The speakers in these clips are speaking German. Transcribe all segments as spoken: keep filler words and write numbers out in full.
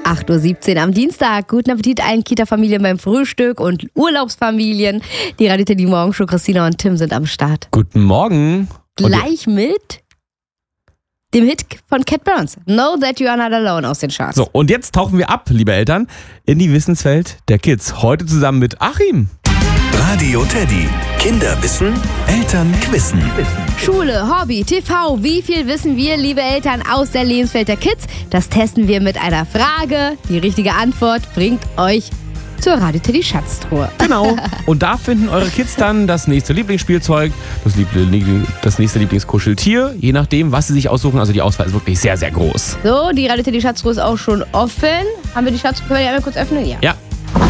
acht Uhr siebzehn am Dienstag. Guten Appetit allen Kita-Familien beim Frühstück und Urlaubsfamilien. Die Radio Teddy Morgenshow, Christina und Tim sind am Start. Guten Morgen. Gleich mit dem Hit von Cat Burns, Know That You Are Not Alone, aus den Charts. So, und jetzt tauchen wir ab, liebe Eltern, in die Wissenswelt der Kids. Heute zusammen mit Achim. Radio Teddy. Kinder wissen, Eltern quissen. Schule, Hobby, T V, wie viel wissen wir, liebe Eltern, aus der Lebenswelt der Kids? Das testen wir mit einer Frage. Die richtige Antwort bringt euch zur Radio Teddy Schatztruhe. Genau. Und da finden eure Kids dann das nächste Lieblingsspielzeug, das, Liebl- das nächste Lieblingskuscheltier, je nachdem, was sie sich aussuchen. Also die Auswahl ist wirklich sehr, sehr groß. So, die Radio Teddy Schatztruhe ist auch schon offen. Haben wir die Schatztruhe? Können wir die einmal kurz öffnen? Ja. Ja.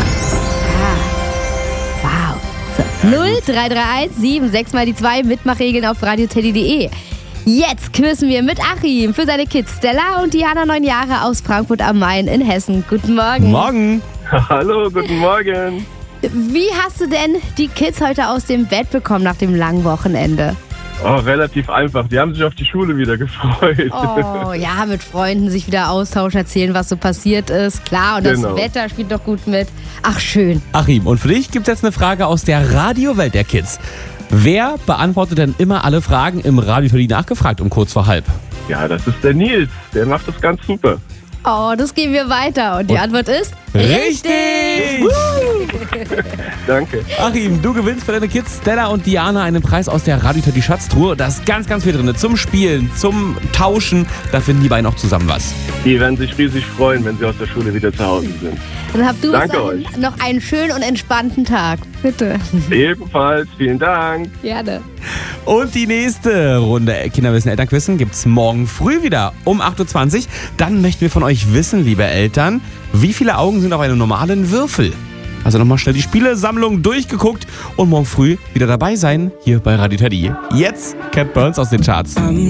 Wow. So. null drei drei eins sieben sechs mal die zwei, Mitmachregeln auf radioteddy punkt de. Jetzt quizzen wir mit Achim für seine Kids Stella und Diana, neun Jahre, aus Frankfurt am Main in Hessen. Guten Morgen. Morgen. Hallo, guten Morgen. Wie hast du denn die Kids heute aus dem Bett bekommen nach dem langen Wochenende? Oh, relativ einfach. Die haben sich auf die Schule wieder gefreut. Oh, ja, mit Freunden sich wieder austauschen, erzählen, was so passiert ist. Klar, und Genau. das Wetter spielt doch gut mit. Ach, schön. Achim, und für dich gibt es jetzt eine Frage aus der Radiowelt der Kids. Wer beantwortet denn immer alle Fragen im Radio Teddy nachgefragt um kurz vor halb? Ja, das ist der Nils. Der macht das ganz super. Oh, das geben wir weiter. Und die Und- Antwort ist... Richtig! Danke. Achim, du gewinnst für deine Kids Stella und Diana einen Preis aus der Radio Teddy Schatztruhe. Da ist ganz, ganz viel drin. Zum Spielen, zum Tauschen. Da finden die beiden auch zusammen was. Die werden sich riesig freuen, wenn sie aus der Schule wieder zu Hause sind. Dann habt du Danke bis euch. dahin noch einen schönen und entspannten Tag. Bitte. Ebenfalls, vielen Dank. Gerne. Und die nächste Runde Kinderwissen Elternquissen gibt's morgen früh wieder um acht Uhr zwanzig. Dann möchten wir von euch wissen, liebe Eltern, wie viele Augen sind auf einem normalen Würfel? Also nochmal schnell die Spielesammlung durchgeguckt und morgen früh wieder dabei sein hier bei Radio Teddy. Jetzt Cat Burns aus den Charts.